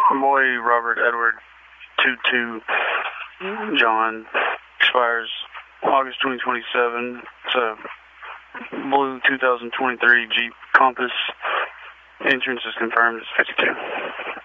Boy Robert Edward 22 John expires August 2027. It's a blue 2023 Jeep Compass. Entrance is confirmed. It's 52.